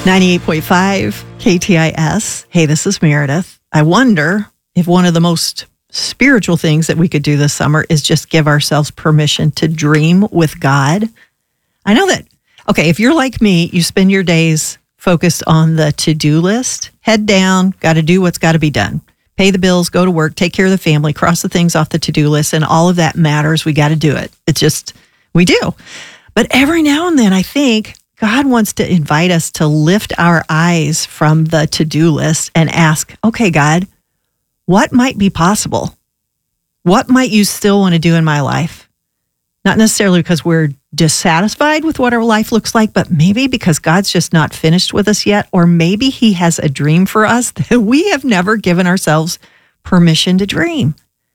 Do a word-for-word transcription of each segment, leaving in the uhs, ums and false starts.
ninety-eight point five K T I S. Hey, this is Meredith. I wonder if one of the most spiritual things that we could do this summer is just give ourselves permission to dream with God. I know that, okay, if you're like me, you spend your days focused on the to-do list, head down, got to do what's got to be done. Pay the bills, go to work, take care of the family, cross the things off the to-do list, and all of that matters. We got to do it. It's just, we do. But every now and then, I think God wants to invite us to lift our eyes from the to-do list and ask, okay, God, what might be possible? What might you still want to do in my life? Not necessarily because we're dissatisfied with what our life looks like, but maybe because God's just not finished with us yet, or maybe he has a dream for us that we have never given ourselves permission to dream.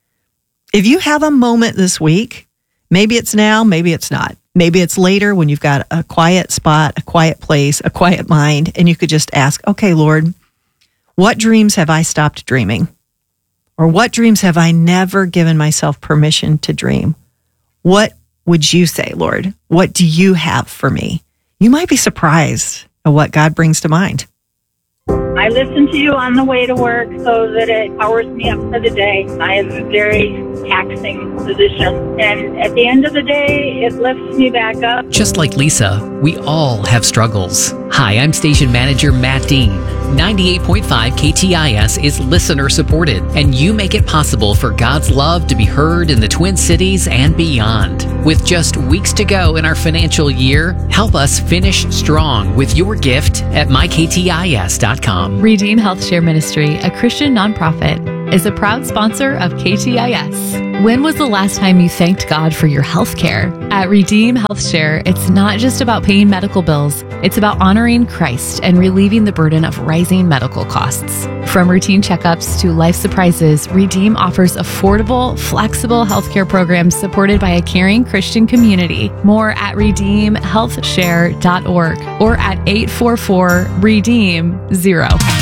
If you have a moment this week, maybe it's now, maybe it's not. Maybe it's later when you've got a quiet spot, a quiet place, a quiet mind, and you could just ask, okay, Lord, what dreams have I stopped dreaming? Or what dreams have I never given myself permission to dream? What would you say, Lord? What do you have for me? You might be surprised at what God brings to mind. I listen to you on the way to work so that it powers me up for the day. I have a very taxing position. And at the end of the day, it lifts me back up. Just like Lisa, we all have struggles. Hi, I'm station manager Matt Dean. ninety-eight point five K T I S is listener supported, and you make it possible for God's love to be heard in the Twin Cities and beyond. With just weeks to go in our financial year, help us finish strong with your gift at my k t i s dot com. Redeem Health Share Ministry, a Christian nonprofit, is a proud sponsor of K T I S. When was the last time you thanked God for your health care? At Redeem Health Share, it's not just about paying medical bills, it's about honoring Christ and relieving the burden of rising medical costs. From routine checkups to life surprises, Redeem offers affordable, flexible healthcare programs supported by a caring Christian community. More at redeem health share dot org or at eight four four redeem zero.